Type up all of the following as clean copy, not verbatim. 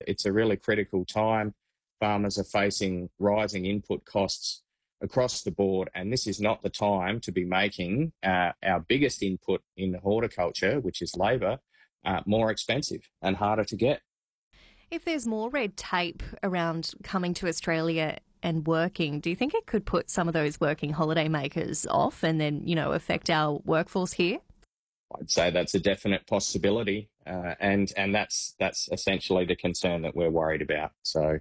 It's a really critical time. Farmers are facing rising input costs across the board, and this is not the time to be making our biggest input in horticulture, which is labour, more expensive and harder to get. If there's more red tape around coming to Australia and working, do you think it could put some of those working holiday makers off and then, affect our workforce here? I'd say that's a definite possibility, and that's essentially the concern that we're worried about. So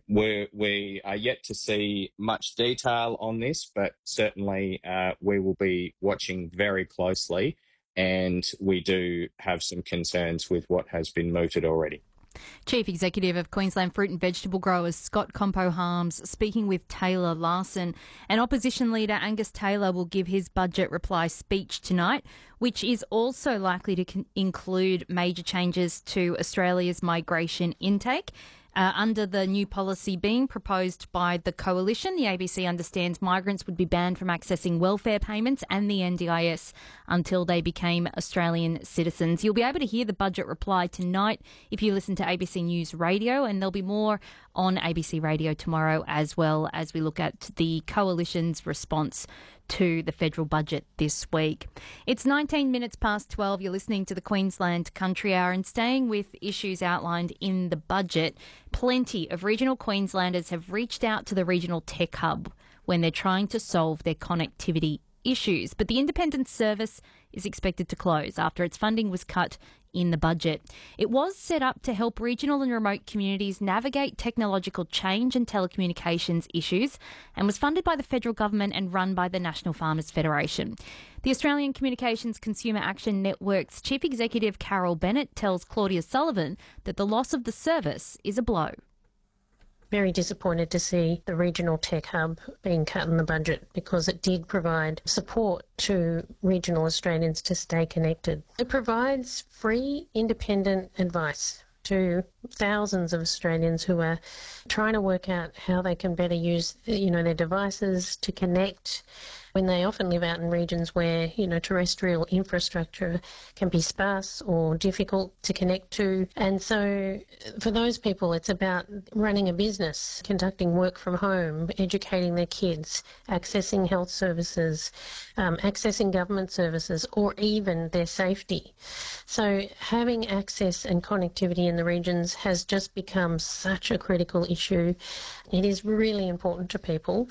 we are yet to see much detail on this, but certainly we will be watching very closely, and we do have some concerns with what has been mooted already. Chief Executive of Queensland Fruit and Vegetable Growers, Scott Compo-Harms, speaking with Taylor Larson. And Opposition Leader Angus Taylor will give his budget reply speech tonight, which is also likely to include major changes to Australia's migration intake. Under the new policy being proposed by the Coalition, the ABC understands migrants would be banned from accessing welfare payments and the NDIS until they became Australian citizens. You'll be able to hear the budget reply tonight if you listen to ABC News Radio, and there'll be more on ABC Radio tomorrow as well as we look at the Coalition's response to the federal budget this week. It's 19 minutes past 12. You're listening to the Queensland Country Hour, and staying with issues outlined in the budget, plenty of regional Queenslanders have reached out to the Regional Tech Hub when they're trying to solve their connectivity issues. But the independent service is expected to close after its funding was cut in the budget. It was set up to help regional and remote communities navigate technological change and telecommunications issues, and was funded by the federal government and run by the National Farmers Federation. The Australian Communications Consumer Action Network's Chief Executive Carol Bennett tells Claudia Sullivan that the loss of the service is a blow. Very disappointed to see the Regional Tech Hub being cut in the budget, because it did provide support to regional Australians to stay connected. It provides free, independent advice to thousands of Australians who are trying to work out how they can better use, their devices to connect, when they often live out in regions where, terrestrial infrastructure can be sparse or difficult to connect to. And so for those people, it's about running a business, conducting work from home, educating their kids, accessing health services, accessing government services, or even their safety. So having access and connectivity in the regions has just become such a critical issue. It is really important to people.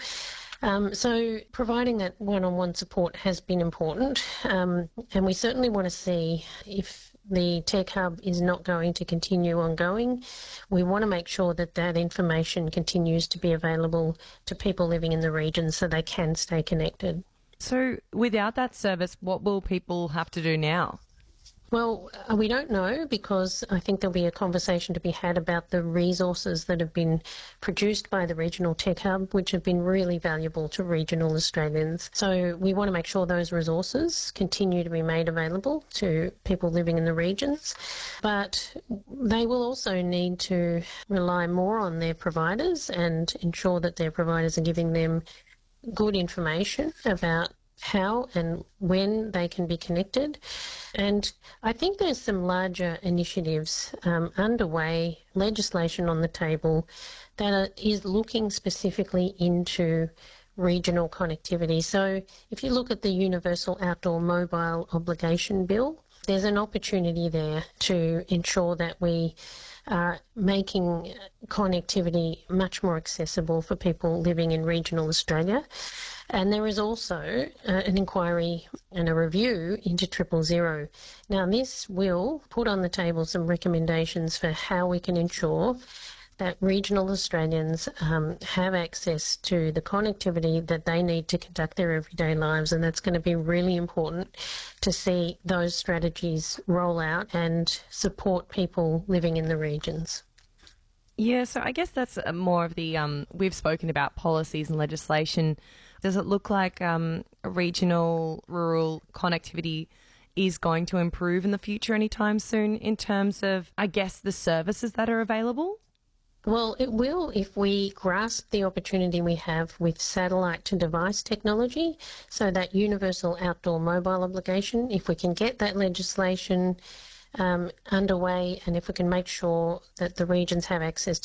So providing that one-on-one support has been important, and we certainly want to see, if the Tech Hub is not going to continue ongoing, we want to make sure that that information continues to be available to people living in the region so they can stay connected. So without that service, what will people have to do now? Well, we don't know, because I think there'll be a conversation to be had about the resources that have been produced by the Regional Tech Hub, which have been really valuable to regional Australians. So we want to make sure those resources continue to be made available to people living in the regions. But they will also need to rely more on their providers and ensure that their providers are giving them good information about how and when they can be connected. And I think there's some larger initiatives underway, legislation on the table that is looking specifically into regional connectivity. So if you look at the Universal Outdoor Mobile Obligation Bill, there's an opportunity there to ensure that we are making connectivity much more accessible for people living in regional Australia. And there is also an inquiry and a review into 000. Now, this will put on the table some recommendations for how we can ensure that regional Australians have access to the connectivity that they need to conduct their everyday lives, and that's going to be really important to see those strategies roll out and support people living in the regions. Yeah, so I guess that's more of the, we've spoken about policies and legislation. Does it look like regional rural connectivity is going to improve in the future anytime soon in terms of, I guess, the services that are available? Well, it will if we grasp the opportunity we have with satellite to device technology. So that Universal Outdoor Mobile Obligation, if we can get that legislation underway, and if we can make sure that the regions have access